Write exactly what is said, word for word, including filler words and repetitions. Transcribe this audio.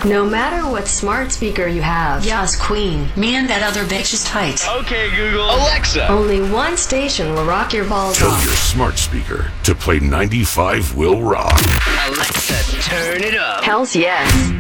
No matter what smart speaker you have, Yas Queen, me and that other bitch is tight. Okay, Google. Alexa. Only one station will rock your balls Tell off. your smart speaker to play ninety-five Will Rock. Alexa, turn it up. Hells yes.